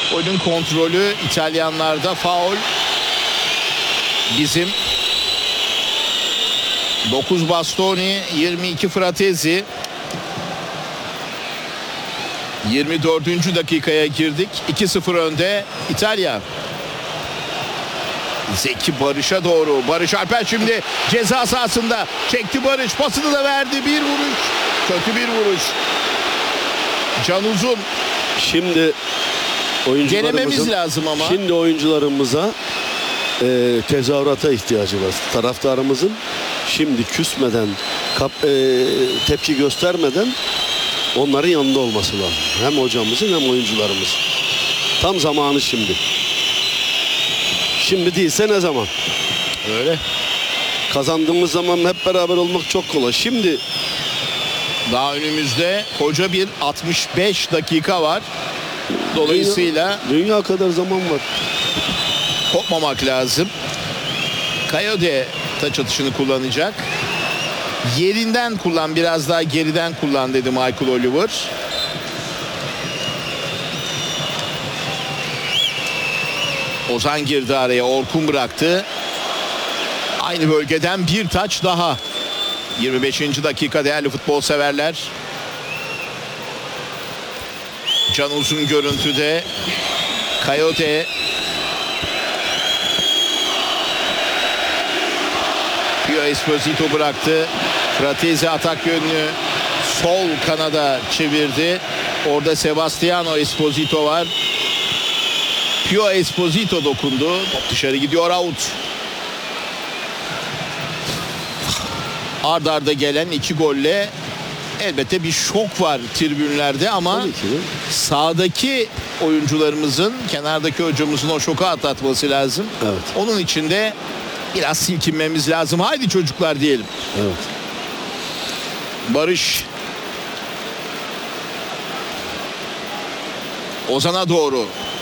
Oyunun kontrolü İtalyanlarda, faul bizim. 9 Bastoni, 22 Fratesi. 24. dakikaya girdik. 2-0 önde İtalya. Zeki Barış'a doğru. Barış Alper şimdi ceza sahasında. Çekti Barış. Pasını da verdi. Bir vuruş. Kötü bir vuruş. Can Uzun. Şimdi Denememiz lazım ama. Şimdi oyuncularımıza tezahürata ihtiyacı var. Taraftarımızın şimdi küsmeden, tepki göstermeden onların yanında olması lazım. Hem hocamızın hem oyuncularımız. Tam zamanı şimdi. Şimdi değilse ne zaman? Öyle. Kazandığımız zaman hep beraber olmak çok kolay. Şimdi daha önümüzde koca bir 65 dakika var. Dolayısıyla dünya kadar zaman var. kopmamak lazım. Kayode taç atışını kullanacak. Yerinden kullan, biraz daha geriden kullan dedi Michael Oliver. Ozan girdi araya, Orkun bıraktı. Aynı bölgeden bir taç daha. 25. dakika değerli futbol severler. Can Uzun görüntüde. Kayode. Pio Esposito bıraktı. Fratesi atak yönünü sol kanada çevirdi. Orada Sebastiano Esposito var. Pio Esposito dokundu. Top dışarı gidiyor, out. Ard arda gelen 2 golle elbette bir şok var tribünlerde ama sahadaki oyuncularımızın, kenardaki hocamızın o şoku atlatması lazım. Evet. Onun için de biraz silkinmemiz lazım. Haydi çocuklar diyelim. Evet. Barış. Ozan'a doğru.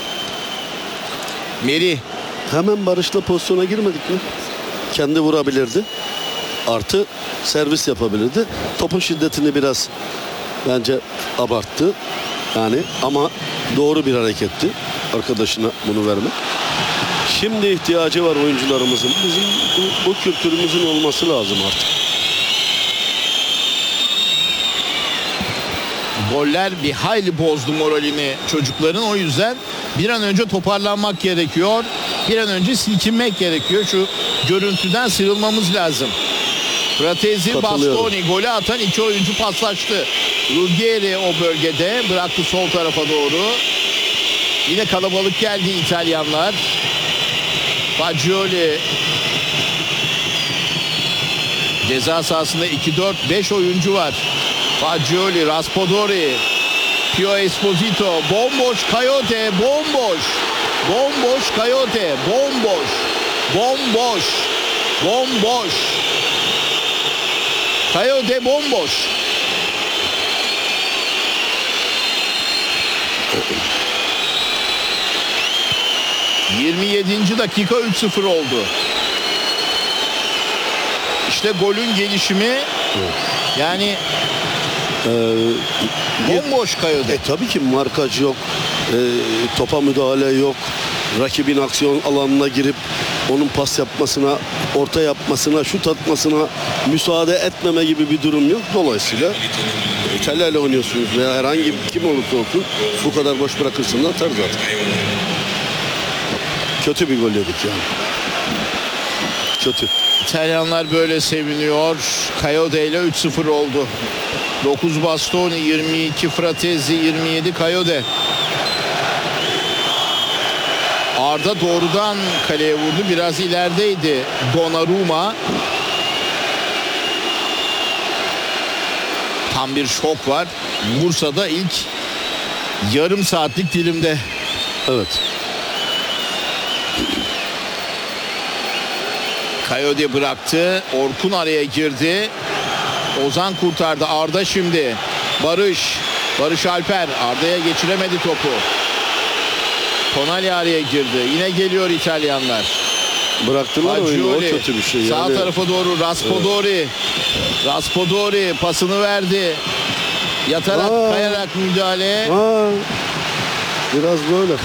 Meri. Hemen Barış'la pozisyona girmedik mi? Kendi vurabilirdi. Artı servis yapabilirdi. Topun şiddetini biraz bence abarttı. Yani ama doğru bir hareketti. Arkadaşına bunu vermek. Şimdi ihtiyacı var oyuncularımızın. Bizim bu kültürümüzün olması lazım artık. Goller bir hayli bozdu moralini çocukların. O yüzden bir an önce toparlanmak gerekiyor. Bir an önce silkinmek gerekiyor. Şu görüntüden sıyrılmamız lazım. Fratesi, Bastoni, golü atan 2 oyuncu paslaştı. Ruggieri o bölgede bıraktı sol tarafa doğru. Yine kalabalık geldi İtalyanlar. Fagioli ceza sahasında 2-4-5 oyuncu var. Fagioli, Raspadori, Pio Esposito, bomboş Kayode, bomboş. Bomboş Kayode, bomboş. Bomboş. Bomboş. Kayode bomboş. ...27. dakika 3-0 oldu. İşte golün gelişimi... Yani... bomboş Kayode. Tabii ki markaj yok. Topa müdahale yok. Rakibin aksiyon alanına girip onun pas yapmasına, orta yapmasına, şut atmasına müsaade etmeme gibi bir durum yok. Dolayısıyla İtalya'yla oynuyorsunuz veya herhangi kim olursa olsun bu kadar boş bırakırsın da atar zaten. Kötü bir gol yedik yani. Kötü. İtalyanlar böyle seviniyor. Kayode ile 3-0 oldu. 9 Bastoni, 22 Fratesi, 27 Kayode. Arda doğrudan kaleye vurdu. Biraz ilerideydi Donnarumma. Tam bir şok var. Bursa'da ilk yarım saatlik dilimde. Evet. Kayode bıraktı. Orkun araya girdi. Ozan kurtardı. Arda şimdi. Barış Alper. Arda'ya geçiremedi topu. Tonali araya girdi. Yine geliyor İtalyanlar. Bıraktılar oyunu. O kötü bir şey. Yani. Sağ tarafa doğru Raspadori. Evet. Raspadori pasını verdi. Yatarak kayarak müdahale. Biraz böyle.